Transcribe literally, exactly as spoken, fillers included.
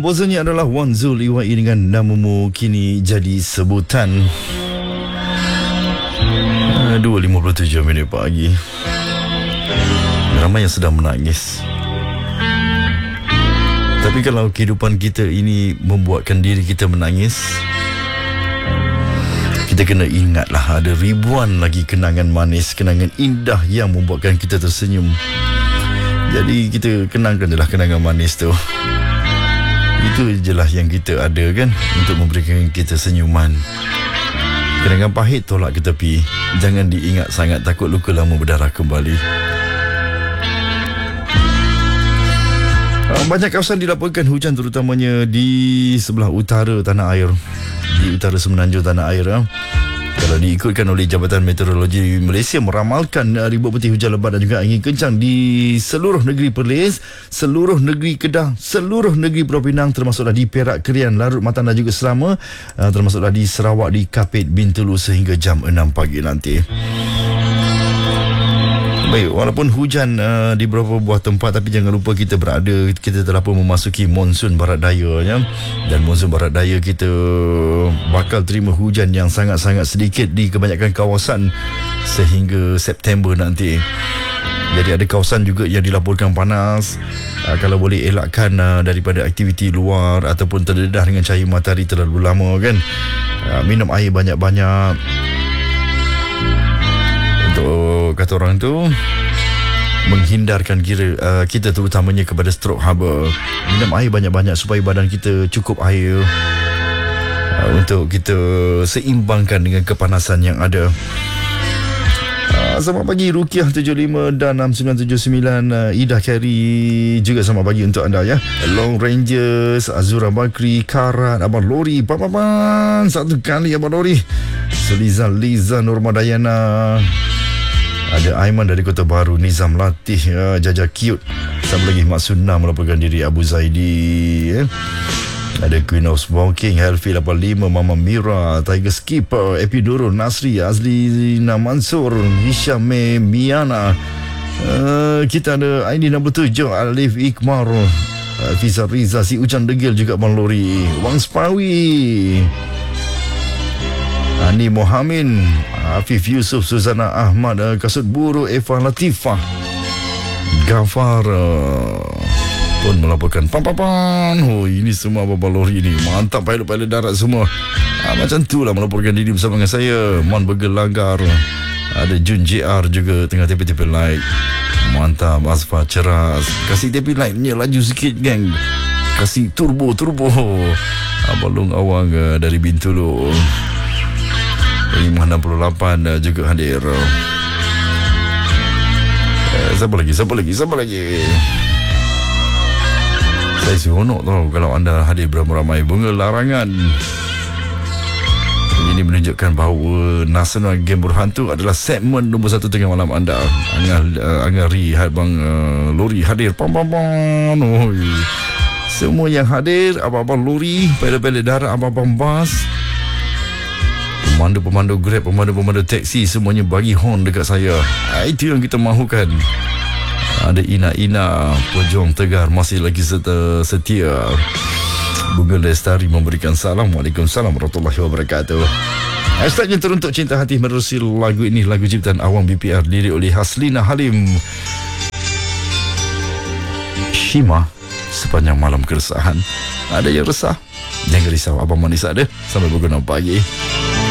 Komposernya adalah Wan Zul Iwai dengan Namamu Kini Jadi Sebutan. dua lima puluh tujuh minit pagi. Ramai yang sedang menangis. Tapi kalau kehidupan kita ini membuatkan diri kita menangis, kita kena ingatlah ada ribuan lagi kenangan manis, kenangan indah yang membuatkan kita tersenyum. Jadi kita kenangkan je lah kenangan manis tu. Itu je lah yang kita ada kan, untuk memberikan kita senyuman. Kenangan pahit tolak ke tepi. Jangan diingat sangat, takut luka lama berdarah kembali. Banyak kawasan dilaporkan hujan, terutamanya di sebelah utara tanah air, di utara semenanjung tanah air. Kalau diikutkan oleh Jabatan Meteorologi Malaysia, meramalkan ribuan peti hujan lebat dan juga angin kencang di seluruh negeri Perlis, seluruh negeri Kedah, seluruh negeri Pulau Pinang, termasuklah di Perak, Krian, Larut, Matan dan juga Selama, termasuklah di Sarawak, di Kapit, Bintulu sehingga jam enam pagi nanti. Baik, walaupun hujan uh, di beberapa buah tempat, tapi jangan lupa kita berada, kita telah pun memasuki monsun barat daya ya. Dan monsun barat daya kita bakal terima hujan yang sangat-sangat sedikit di kebanyakan kawasan sehingga September nanti. Jadi ada kawasan juga yang dilaporkan panas. uh, Kalau boleh elakkan uh, daripada aktiviti luar ataupun terdedah dengan cahaya matahari terlalu lama kan. uh, Minum air banyak-banyak. Untuk kata orang tu, menghindarkan kira, uh, kita terutamanya kepada stroke haba. Minum air banyak-banyak supaya badan kita cukup air, uh, untuk kita seimbangkan dengan kepanasan yang ada. uh, Selamat pagi Rukiah tujuh lima dan enam sembilan tujuh sembilan, uh, Ida Carey juga selamat pagi untuk anda ya. Long Rangers, Azura Bakri, Karat, Abang Lori, Papapan satu kali Abang Lori, Seliza Liza, Norma Dayana, ada Aiman dari Kota Baru, Nizam Latih, uh, Jaja Cute. Sama lagi Mak Sunnah melaporkan diri, Abu Zaidi, eh. Ada Queen of Smoking, Helfi lapan lima, Mama Mira, Tiger Skipper, Epidurul, Nasri, Azlina Mansur, Hisham Miana. uh, Kita ada Aini enam puluh tujuh, Alif Ikmar, uh, Fiza Riza, Si Ucan Degil juga Abang Lori, Wang Spawi, Ani Mohamed, Afif Yusuf, Suzana Ahmad, uh, Kasut Buru, Eva Latifah, Gafar uh, pun melaporkan Pampapan. Oh, ini semua Abang Lori ni mantap, pilot-pilot darat semua. uh, Macam tu lah melaporkan diri bersama dengan saya. Mon Bergelanggar, ada Jun J R juga tengah tepi-tepi light. Mantap, Asfar Ceras, kasih tepi lightnya laju sikit geng, kasih turbo-turbo. Abang Long Awang uh, dari Bintulu, lima enam lapan uh, juga hadir. eh, Siapa lagi? Siapa lagi? Siapa lagi? Saya seronok tau kalau anda hadir beramai-ramai. Bunga Larangan, ini menunjukkan bahawa Nasional Game Berhantu adalah segmen nombor satu tengah malam anda. Angah, uh, Angah Ri, Abang uh, Lori hadir. Pam pam pam. Oh, semua yang hadir, Abang-abang Lori, pilot-pilot darat, Abang-abang bas, pemandu-pemandu Grab, pemandu-pemandu taksi, semuanya bagi horn dekat saya. Itu yang kita mahukan. Ada Ina-Ina, pejuang tegar masih lagi setia, setia. Bunga Lestari memberikan salam. Waalaikumsalam warahmatullahi wabarakatuh. Hashtagnya teruntuk cinta hati menerusi lagu ini, lagu ciptaan Awang B P R, lirik oleh Haslina Halim. Shima, sepanjang malam keresahan. Ada yang resah? Jangan risau, Abang Manis ada. Sampai pukul enam pagi.